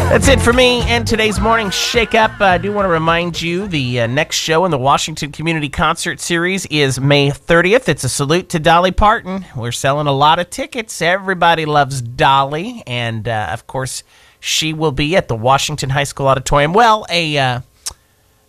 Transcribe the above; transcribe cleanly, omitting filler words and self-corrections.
That's it for me and today's morning shake-up. I do want to remind you the next show in the Washington Community Concert Series is May 30th. It's a salute to Dolly Parton. We're selling a lot of tickets. Everybody loves Dolly. And, of course, she will be at the Washington High School Auditorium. Well, a